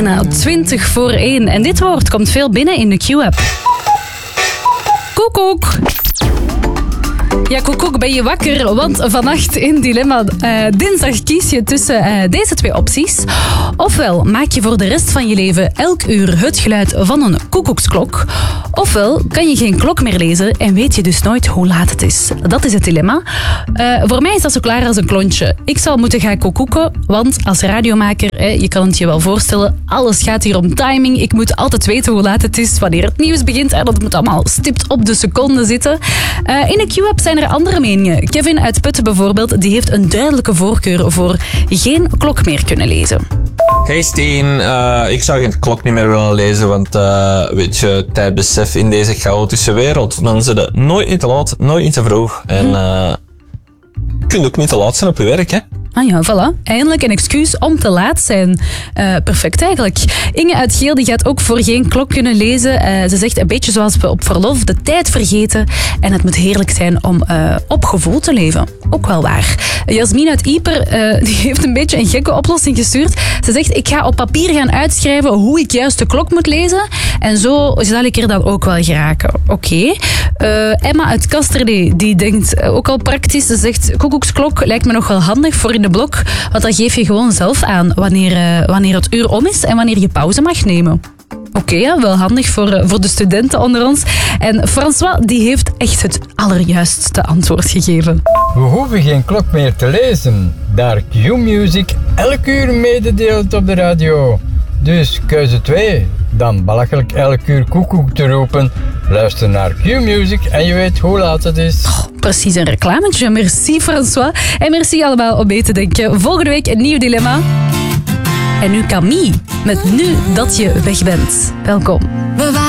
bijna 20 voor 1. En dit woord komt veel binnen in de Q-app. Koekoek. Ja, koekoek, ben je wakker? Want vannacht in Dilemma dinsdag kies je tussen deze twee opties. Ofwel maak je voor de rest van je leven elk uur het geluid van een koekoeksklok. Ofwel kan je geen klok meer lezen en weet je dus nooit hoe laat het is. Dat is het dilemma. Voor mij is dat zo klaar als een klontje. Ik zal moeten gaan koekoeken, want als radiomaker, je kan het je wel voorstellen, alles gaat hier om timing. Ik moet altijd weten hoe laat het is, wanneer het nieuws begint. En dat moet allemaal stipt op de seconde zitten. In de Q-app zijn er andere meningen. Kevin uit Putten bijvoorbeeld, die heeft een duidelijke voorkeur voor geen klok meer kunnen lezen. Hey Steen, ik zou geen klok niet meer willen lezen, want weet je, tijdbesef in deze chaotische wereld, dan zit het nooit niet te laat, nooit niet te vroeg. En je kunt ook niet te laat zijn op je werk, hè? Ah ja, voilà. Eindelijk een excuus om te laat zijn. Perfect eigenlijk. Inge uit Geel die gaat ook voor geen klok kunnen lezen. Ze zegt een beetje zoals we op verlof de tijd vergeten. En het moet heerlijk zijn om op gevoel te leven. Ook wel waar. Jasmin uit Ieper die heeft een beetje een gekke oplossing gestuurd. Ze zegt, ik ga op papier gaan uitschrijven hoe ik juist de klok moet lezen. En zo zal ik er dan ook wel geraken. Oké. Emma uit Kasterlee die denkt ook al praktisch. Ze zegt, koekoeksklok lijkt me nog wel handig voor in de blok. Want dan geef je gewoon zelf aan wanneer het uur om is en wanneer je pauze mag nemen. Oké, ja, wel handig voor de studenten onder ons. En François die heeft echt het allerjuistste antwoord gegeven. We hoeven geen klok meer te lezen, daar Q-Music elk uur mededeelt op de radio. Dus keuze 2, dan belachelijk elk uur koekoek te roepen. Luister naar Q-Music en je weet hoe laat het is. Precies een reclametje. Merci François. En merci allemaal om mee te denken. Volgende week een nieuw dilemma. En nu Camille met Nu dat je weg bent. Welkom.